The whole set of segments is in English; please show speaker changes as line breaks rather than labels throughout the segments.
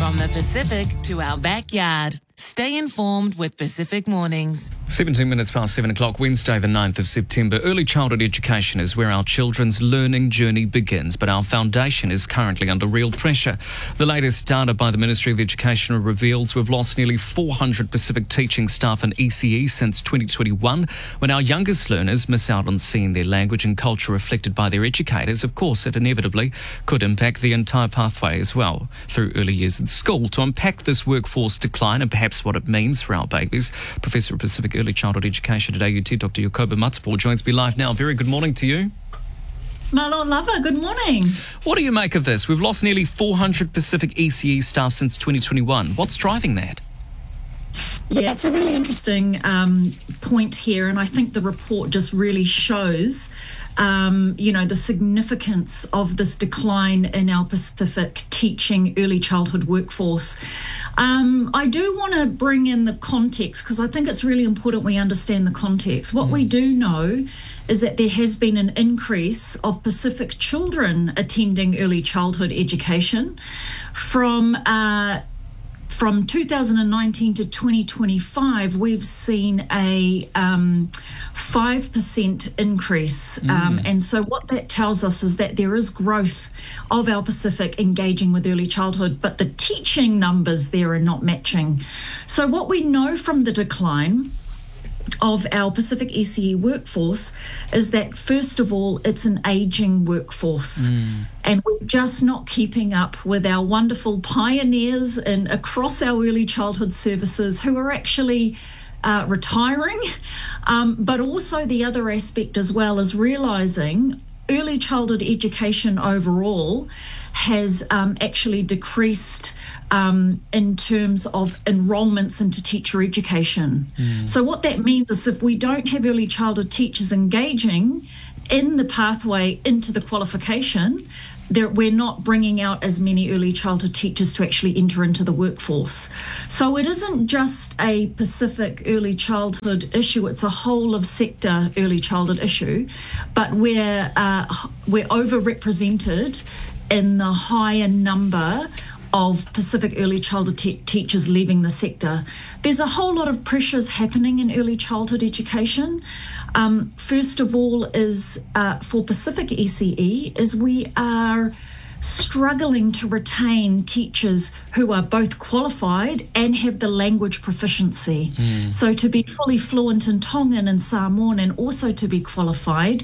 From the Pacific to our backyard. Stay informed with Pacific Mornings.
17 minutes past 7 o'clock, Wednesday the 9th of September. Early childhood education is where our children's learning journey begins, but our foundation is currently under real pressure. The latest data by the Ministry of Education reveals we've lost nearly 400 Pacific teaching staff in ECE since 2021, when our youngest learners miss out on seeing their language and culture reflected by their educators. Of course, it inevitably could impact the entire pathway as well through early years in school. To unpack this workforce decline and perhaps what it means for our babies, Professor of Pacific Early Childhood Education at AUT, Dr. Jacoba Matapo, joins me live now. Very good morning to you.
Malo Lava, good morning.
What do you make of this? We've lost nearly 400 Pacific ECE staff since 2021. What's driving that?
Yeah, it's a really interesting point here, and I think the report just really shows the significance of this decline in our Pacific teaching early childhood workforce. I do want to bring in the context because I think it's really important we understand the context. What we do know is that there has been an increase of Pacific children attending early childhood education from 2019 to 2025, we've seen a 5% increase. And so what that tells us is that there is growth of our Pacific engaging with early childhood, but the teaching numbers there are not matching. So what we know from the decline of our Pacific ECE workforce is that, first of all, it's an aging workforce. And we're just not keeping up with our wonderful pioneers across our early childhood services who are actually retiring. But also the other aspect as well is realising early childhood education overall has actually decreased in terms of enrolments into teacher education. So what that means is if we don't have early childhood teachers engaging in the pathway into the qualification, we're not bringing out as many early childhood teachers to actually enter into the workforce. So it isn't just a Pacific early childhood issue, it's a whole of sector early childhood issue, but we're overrepresented in the higher number of Pacific early childhood teachers leaving the sector. There's a whole lot of pressures happening in early childhood education. First of all is for Pacific ECE is we are struggling to retain teachers who are both qualified and have the language proficiency. So to be fully fluent in Tongan and Samoan and also to be qualified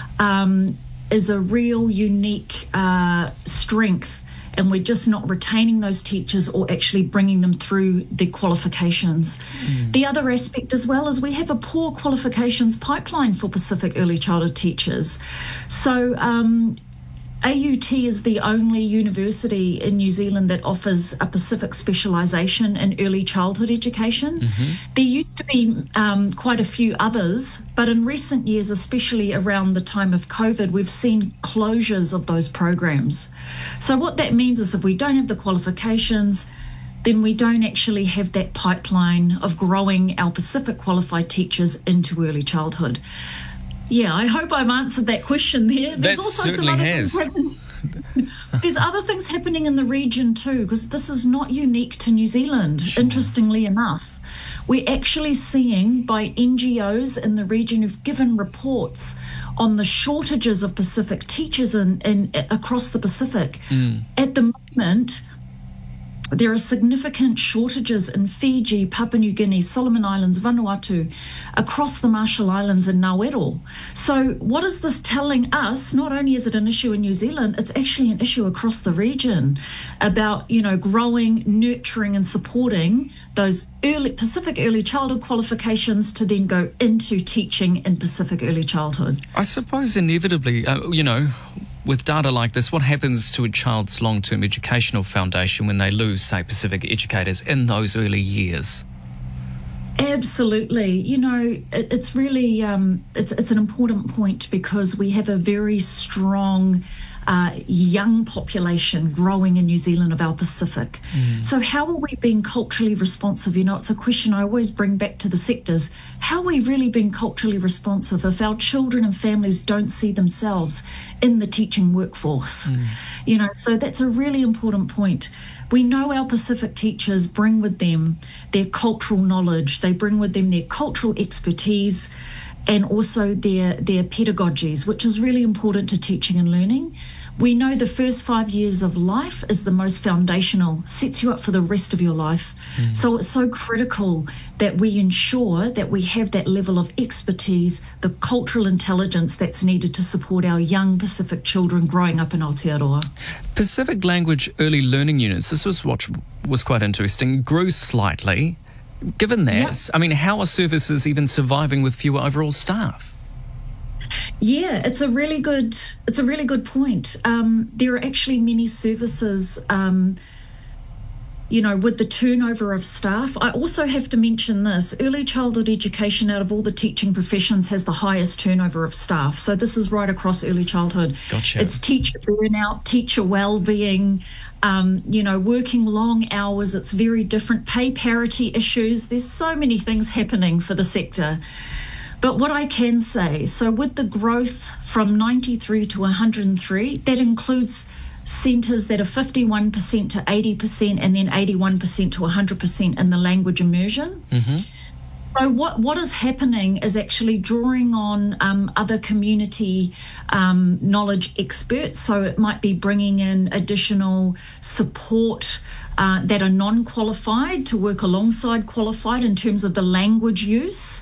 is a real unique strength. And we're just not retaining those teachers or actually bringing them through the qualifications. The other aspect as well is we have a poor qualifications pipeline for Pacific early childhood teachers. So AUT is the only university in New Zealand that offers a Pacific specialisation in early childhood education. There used to be quite a few others, but in recent years, especially around the time of COVID, we've seen closures of those programs. So what that means is if we don't have the qualifications, then we don't actually have that pipeline of growing our Pacific qualified teachers into early childhood. Yeah, I hope I've answered that question there.
That certainly has.
There's other things happening in the region too, because this is not unique to New Zealand, interestingly enough. We're actually seeing by NGOs in the region who've given reports on the shortages of Pacific teachers across the Pacific. At the moment, there are significant shortages in Fiji, Papua New Guinea, Solomon Islands, Vanuatu, across the Marshall Islands and Nauru. So what is this telling us? Not only is it an issue in New Zealand, it's actually an issue across the region about, growing, nurturing and supporting those Pacific early childhood qualifications to then go into teaching in Pacific early childhood.
I suppose inevitably, with data like this, what happens to a child's long-term educational foundation when they lose, say, Pacific educators in those early years?
Absolutely. It's really, it's an important point because we have a very strong young population growing in New Zealand of our Pacific. So how are we being culturally responsive? It's a question I always bring back to the sectors. How are we really being culturally responsive if our children and families don't see themselves in the teaching workforce? So that's a really important point. We know our Pacific teachers bring with them their cultural knowledge, they bring with them their cultural expertise, and also their pedagogies, which is really important to teaching and learning. We know the first 5 years of life is the most foundational, sets you up for the rest of your life. So it's so critical that we ensure that we have that level of expertise, the cultural intelligence that's needed to support our young Pacific children growing up in Aotearoa.
Pacific Language Early Learning Units, this was quite interesting, grew slightly. Given that, how are services even surviving with fewer overall staff?
Yeah, it's a really good point. There are actually many services, with the turnover of staff. I also have to mention this: early childhood education, out of all the teaching professions, has the highest turnover of staff. So this is right across early childhood.
Gotcha.
It's teacher burnout, teacher well-being, working long hours. It's very different. Pay parity issues. There's so many things happening for the sector. But what I can say, so with the growth from 93 to 103, that includes centres that are 51% to 80% and then 81% to 100% in the language immersion. So what is happening is actually drawing on other community knowledge experts. So it might be bringing in additional support that are non-qualified to work alongside qualified in terms of the language use.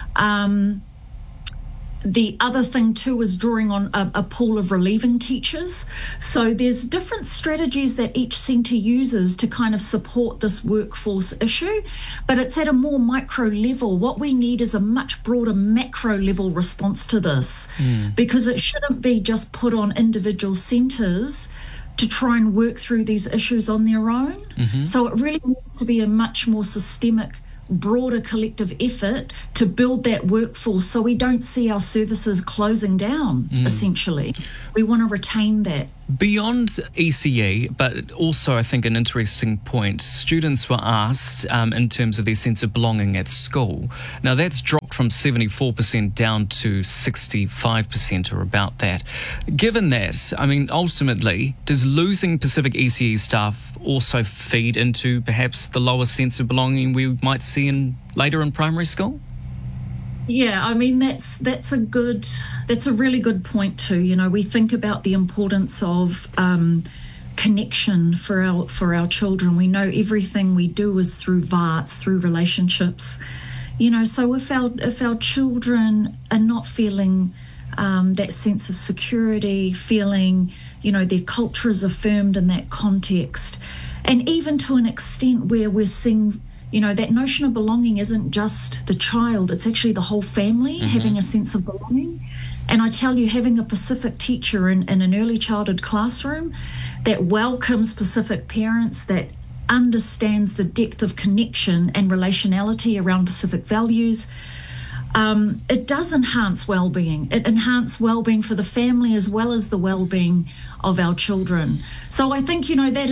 The other thing too is drawing on a pool of relieving teachers. So there's different strategies that each centre uses to kind of support this workforce issue, but it's at a more micro level. What we need is a much broader macro level response to this, because it shouldn't be just put on individual centres to try and work through these issues on their own. So it really needs to be a much more systemic, broader collective effort to build that workforce so we don't see our services closing down, essentially. We want to retain that.
Beyond ECE, but also I think an interesting point, students were asked in terms of their sense of belonging at school. Now that's dropped from 74% down to 65% or about that. Given that, ultimately, does losing Pacific ECE staff also feed into perhaps the lower sense of belonging we might see later in primary school?
Yeah, that's a really good point too. We think about the importance of connection for our children. We know everything we do is through VARTs, through relationships. So if our children are not feeling that sense of security, feeling their culture is affirmed in that context, and even to an extent where we're seeing that notion of belonging isn't just the child, it's actually the whole family having a sense of belonging. And I tell you, having a Pacific teacher in an early childhood classroom that welcomes Pacific parents, that understands the depth of connection and relationality around Pacific values, it does enhance well-being. It enhances well-being for the family as well as the well-being of our children. So I think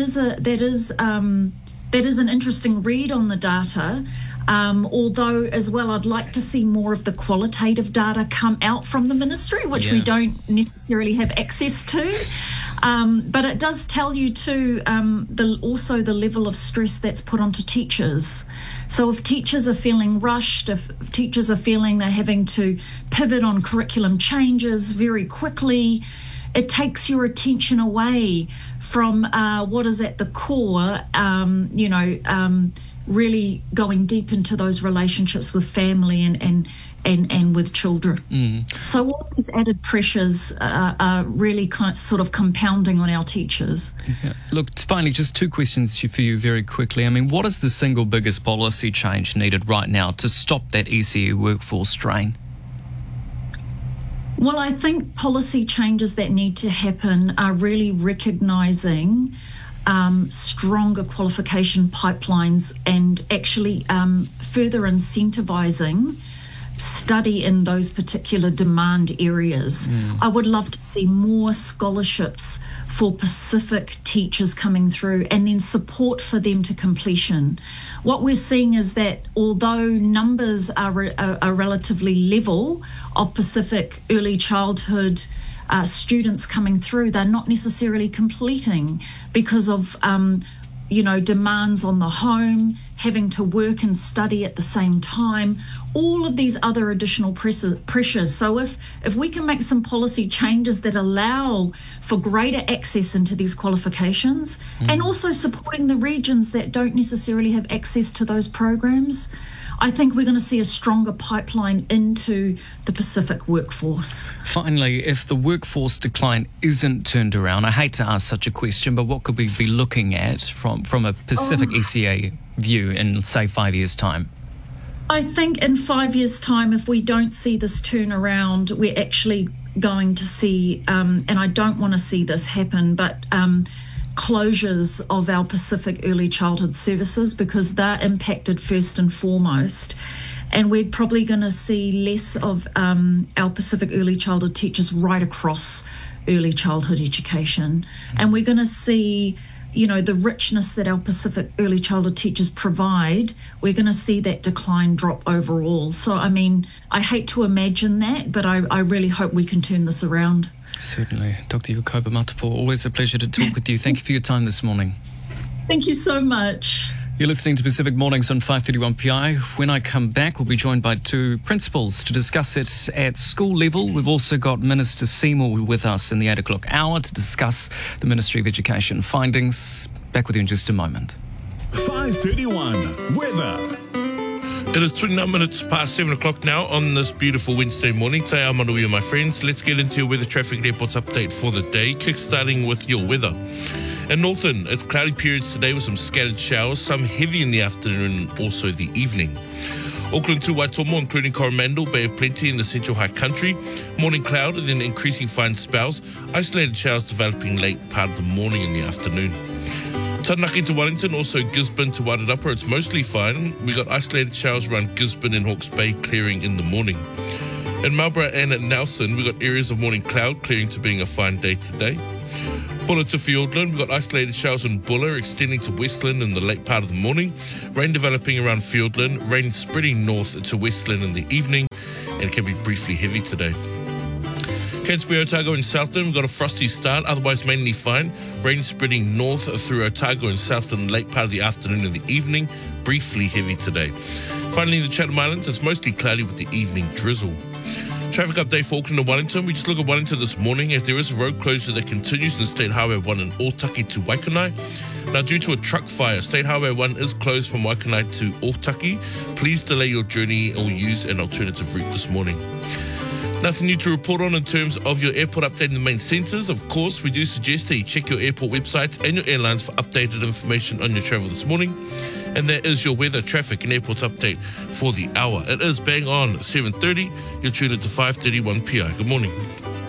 that is an interesting read on the data, although as well I'd like to see more of the qualitative data come out from the ministry, which we don't necessarily have access to. But it does tell you too also the level of stress that's put onto teachers. So if teachers are feeling rushed, if teachers are feeling they're having to pivot on curriculum changes very quickly, it takes your attention away from what is at the core, really going deep into those relationships with family and with children. So all these added pressures are really sort of compounding on our teachers.
Yeah. Look, finally, just two questions for you very quickly. What is the single biggest policy change needed right now to stop that ECE workforce drain?
Well, I think policy changes that need to happen are really recognising stronger qualification pipelines and actually further incentivising study in those particular demand areas. I would love to see more scholarships for Pacific teachers coming through, and then support for them to completion. What we're seeing is that although numbers are relatively level of Pacific early childhood students coming through, they're not necessarily completing because of demands on the home, having to work and study at the same time, all of these other additional pressures. So if we can make some policy changes that allow for greater access into these qualifications, and also supporting the regions that don't necessarily have access to those programs, I think we're going to see a stronger pipeline into the Pacific workforce.
Finally, if the workforce decline isn't turned around, I hate to ask such a question, but what could we be looking at from a Pacific ECA view in, say, 5 years' time?
I think in 5 years' time, if we don't see this turnaround, we're actually going to see, and I don't want to see this happen, but closures of our Pacific early childhood services, because they're impacted first and foremost. And we're probably going to see less of our Pacific early childhood teachers right across early childhood education. And we're going to see, the richness that our Pacific early childhood teachers provide, we're going to see that decline drop overall. So, I hate to imagine that, but I really hope we can turn this around.
Certainly. Dr. Yakoba Matapo, always a pleasure to talk with you. Thank you for your time this morning.
Thank you so much.
You're listening to Pacific Mornings on 531 PI. When I come back, we'll be joined by two principals to discuss it at school level. We've also got Minister Seymour with us in the 8 o'clock hour to discuss the Ministry of Education findings. Back with you in just a moment.
531 Weather.
It is 29 minutes past 7 o'clock now on this beautiful Wednesday morning. Te ao manuia, my friends. Let's get into your weather, traffic and airports update for the day, kick-starting with your weather. In Northern, it's cloudy periods today with some scattered showers, some heavy in the afternoon and also the evening. Auckland to Waitomo, including Coromandel, Bay of Plenty in the Central High Country. Morning cloud and then increasing fine spells. Isolated showers developing late part of the morning and the afternoon. Taranaki to Wellington, also Gisborne to Wairarapa, it's mostly fine. We got isolated showers around Gisborne and Hawke's Bay, clearing in the morning. In Marlborough and at Nelson, we got areas of morning cloud, clearing to being a fine day today. Buller to Fiordland, we got isolated showers in Buller, extending to Westland in the late part of the morning. Rain developing around Fiordland, rain spreading north to Westland in the evening, and it can be briefly heavy today. Canterbury, Otago and Southland, we've got a frosty start, otherwise mainly fine. Rain spreading north through Otago and Southland late part of the afternoon and the evening, briefly heavy today. Finally, in the Chatham Islands, it's mostly cloudy with the evening drizzle. Traffic update for Auckland and Wellington. We just look at Wellington this morning as there is a road closure that continues in State Highway 1 in Otaki to Waikanai. Now, due to a truck fire, State Highway 1 is closed from Waikanai to Otaki. Please delay your journey or use an alternative route this morning. Nothing new to report on in terms of your airport update in the main centres. Of course, we do suggest that you check your airport websites and your airlines for updated information on your travel this morning. And that is your weather, traffic and airports update for the hour. It is bang on 7:30. You're tuned into 531 PI. Good morning.